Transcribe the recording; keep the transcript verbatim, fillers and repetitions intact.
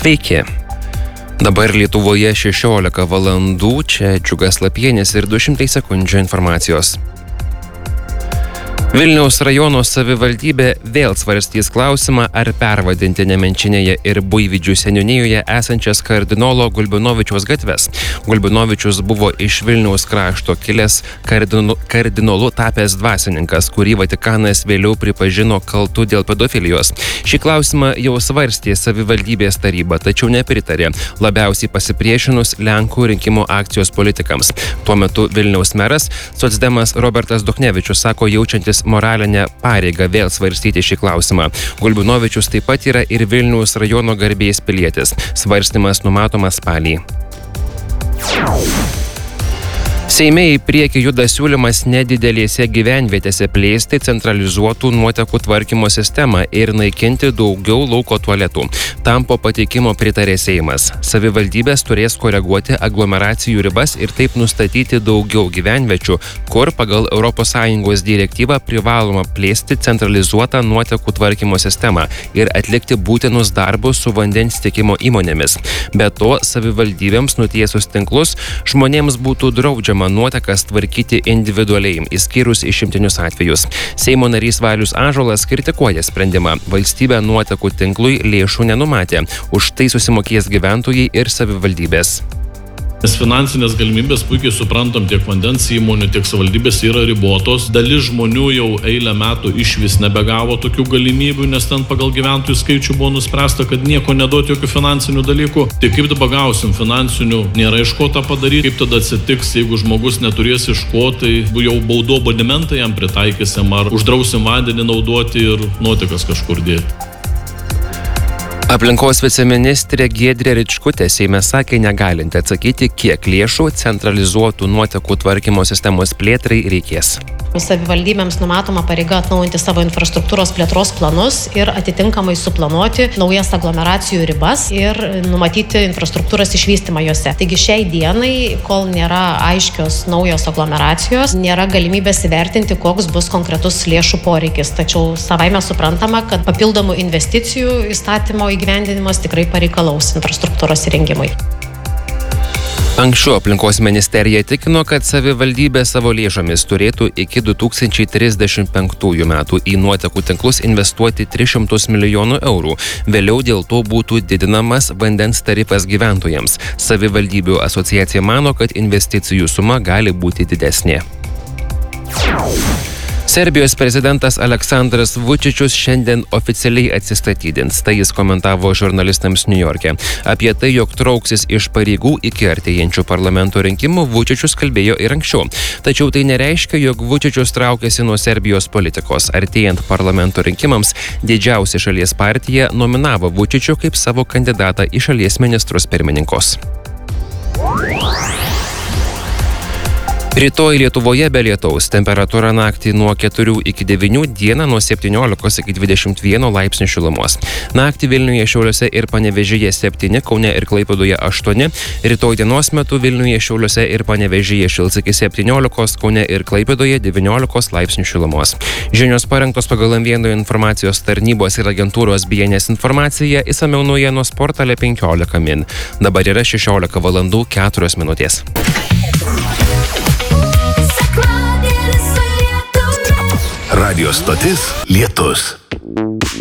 Sveiki. Dabar Lietuvoje šešiolika valandų, čia Džiugas Lapienis ir du šimtai sekundžių informacijos. Vilniaus rajono savivaldybė vėl svarstys klausimą, ar pervadinti Nemenčinėje ir Buivydžių seniūnijoje esančias kardinolo Gulbinovičiaus gatves. Gulbinovičius buvo iš Vilniaus krašto kilęs kardinu, kardinolu tapęs dvasininkas, kurį Vatikanas vėliau pripažino kaltu dėl pedofilijos. Šį klausimą jau svarstė savivaldybės taryba, tačiau nepritarė, labiausiai pasipriešinus Lenkų rinkimų akcijos politikams. Tuo metu Vilniaus meras, socdemas Robertas Duchnevičius, sako jaučiantis moralinę pareigą vėl svarstyti šį klausimą. Gulbinovičius taip pat yra ir Vilniaus rajono garbės pilietis. Svarstymas numatomas spalį. Seime į priekį juda siūlymas nedidelėse gyvenvietėse plėsti centralizuotų nuotekų tvarkymo sistemą ir naikinti daugiau lauko tualetų. Tam po pateikimo pritarė Seimas. Savivaldybės turės koreguoti aglomeracijų ribas ir taip nustatyti daugiau gyvenviečių, kur pagal Europos Sąjungos direktyvą privaloma plėsti centralizuotą nuotekų tvarkymo sistemą ir atlikti būtinus darbus su vandens tiekimo įmonėmis. Be to, savivaldybėms nutiesus tinklus žmonėms būtų draudžiama nuotekas tvarkyti individualiai, išskyrus išimtinius atvejus. Seimo narys Valius Ąžuolas kritikuoja sprendimą. Valstybė nuotekų tinklui lėšų nenumatė. Už tai susimokės gyventojai ir savivaldybės. Nes finansinės galimybės puikiai suprantam, tiek vandens įmonių, tiek savivaldybės yra ribotos. Dalis žmonių jau eilę metų išvis nebegavo tokių galimybių, nes ten pagal gyventojų skaičių buvo nuspręsta, kad nieko neduoti jokių finansinių dalykų. Tai kaip dabar gausim finansinių, nėra iš ko tą padaryti. Kaip tada atsitiks, jeigu žmogus neturės iš ko, tai jau baudo abonementą jam pritaikysim ar uždrausim vandenį naudoti ir nuotekas kažkur dėti. Aplinkos viceministrė Giedrė Ričkutė Seime sakė negalinti atsakyti, kiek lėšų centralizuotų nuotekų tvarkymo sistemos plėtrai reikės. Savivaldybėms numatoma pareiga atnaujinti savo infrastruktūros plėtros planus ir atitinkamai suplanuoti naujas aglomeracijų ribas ir numatyti infrastruktūros išvystymą juose. Taigi šiai dienai, kol nėra aiškios naujos aglomeracijos, nėra galimybės įvertinti, koks bus konkretus lėšų poreikis. Tačiau savaime suprantama, kad papildomų investicijų įstatymo įgyvendinimas tikrai pareikalaus infrastruktūros įrengimui. Anksčiau aplinkos ministerija tikino, kad savivaldybė savo lėšomis turėtų iki du tūkstančiai trisdešimt penktųjų metų į nuotekų tinklus investuoti tris šimtus milijonų eurų. Vėliau dėl to būtų didinamas vandens tarifas gyventojams. Savivaldybių asociacija mano, kad investicijų suma gali būti didesnė. Serbijos prezidentas Aleksandras Vučičius šiandien oficialiai atsistatydins. Tai jis komentavo žurnalistams Niujorke. Apie tai, jog trauksis iš pareigų iki artėjančių parlamento rinkimų, Vučičius kalbėjo ir anksčiau. Tačiau tai nereiškia, jog Vučičius traukiasi nuo Serbijos politikos. Artėjant parlamento rinkimams, didžiausia šalies partija nominavo Vučičių kaip savo kandidatą į šalies ministrus pirmininkus. Rytoj Lietuvoje be lietaus, temperatūra naktį nuo keturių iki devynių, dieną nuo septyniolikos iki dvidešimt vieno laipsnių šilumos. Naktį Vilniuje, Šiauliuose ir Panevėžyje septyni, Kaune ir Klaipėdoje aštuoni. Rytoj dienos metu Vilniuje, Šiauliuose ir Panevėžyje šils iki septyniolikos, Kaune ir Klaipėdoje devyniolikos laipsnių šilumos. Žinios parengtos pagal M vieno informacijos tarnybos ir agentūros B N S informaciją, išsamiau naujienos portale penkiolika min. Dabar yra šešiolika valandų keturios minutės. Radio stotis Lietus.